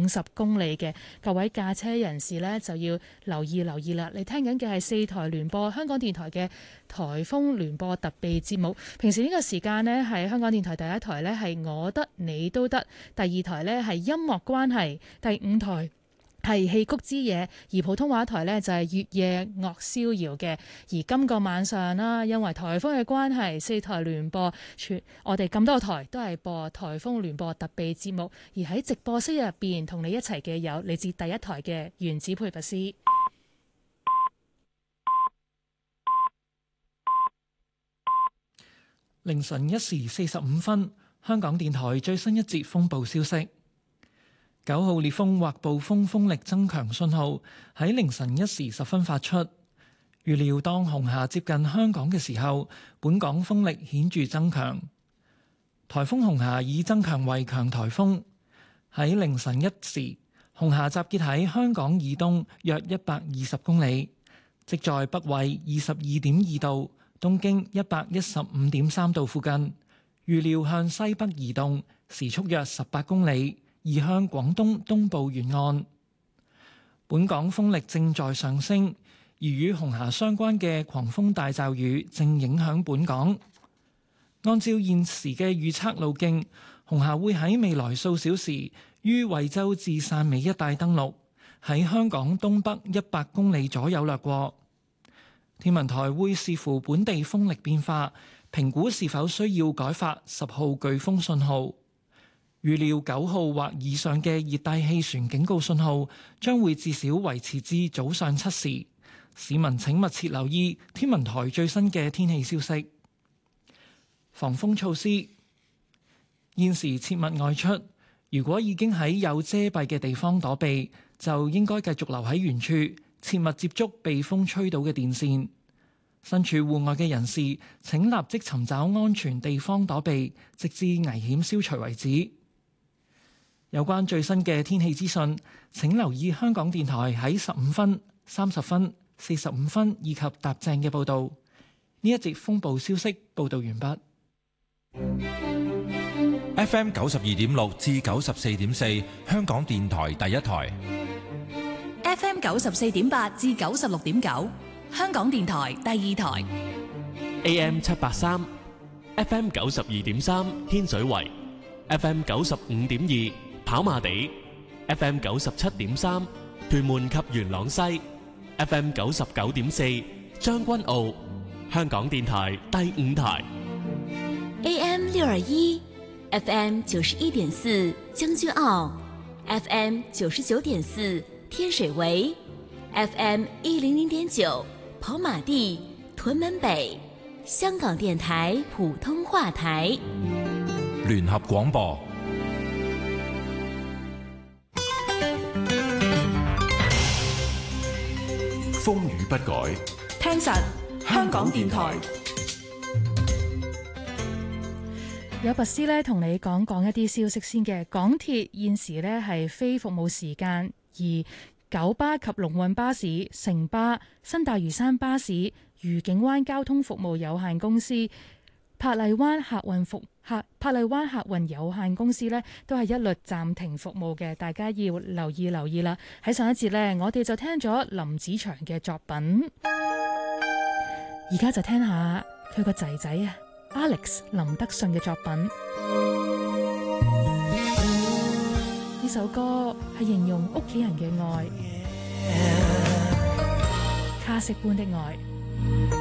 50公里嘅。各位駕車人士呢，就要留意啦。你聽緊嘅係4台聯播香港電台嘅颱風聯播特備節目。平時呢個時間呢，係香港電台第一台呢，係我得你都得，第二台呢，係音樂關係，第5台係戲曲之夜，而普通話台呢，就係月夜樂逍遙嘅。而今個晚上啦，因為颱風嘅關係，4台聯播，我哋咁多台都係播颱風聯播特備節目。而喺直播室入邊同你一齊嘅有嚟自第一台嘅原子佩拔斯。 凌晨1時45分，香港電台最新一節風暴消息。9號烈風或暴風風力增強信號喺凌晨1時10分發出。預料當紅霞接近香港嘅時候，本港風力顯著增強。颱風紅霞已增強為強颱風。喺凌晨1時，紅霞集結喺香港以東約120公里，即在北緯22.2度、東經115.3度附近。預料向西北移動，時速約18公里。移向廣東東部沿岸，本港風力正在上升，而與紅霞相關嘅狂風大驟雨正影響本港。按照現時嘅預測路徑，紅霞會喺未來數小時於惠州至汕尾一帶登陸，喺香港東北100公里左右掠過。天文台會視乎本地風力變化，評估是否需要改發10號颶風信號。預料9號或以上嘅熱帶氣旋警告信號將會至少維持至早上7時。市民請密切留意天文台最新嘅天氣消息。防風措施：現時切勿外出。如果已經喺有遮蔽嘅地方躲避，就應該繼續留喺原處，切勿接觸被風吹倒嘅電線。身處戶外嘅人士請立即尋找安全地方躲避，直至危險消除為止。有關最新嘅天氣資訊，請留意香港電台喺15分、30分、45分以及踏正嘅報導。呢一節風暴消息報導完畢。 FM 92.6至94.4，香港電台第一台。 FM 94.8至96.9，香港電台第二台。 AM 783 ，FM 92.3，天水圍 ，FM 95.2。跑馬地 FM 97.3，屯門及元朗西 FM 99.4，將軍澳，香港電台第5台 AM 621 FM 91.4，將軍澳 FM 99.4，天水圍 FM 100.9，跑馬地，屯門北，香港電台普通話台聯合廣播。風雨不改， 聽實香港電台。 有拔斯呢同你講一啲消息先嘅。港鐵現時呢係非服務時間，而九巴及龍運巴士、城巴、新大嶼山巴士、愉景灣交通服務有限公司、珀麗灣客運有限公司呢都係一律暫停服務嘅，大家要留意啦。喺上一節呢，我哋就聽咗林子祥嘅作品，而家就聽下佢個仔仔啊 Alex 林德信嘅作品。呢首歌係形容屋企人嘅愛，卡式般的愛。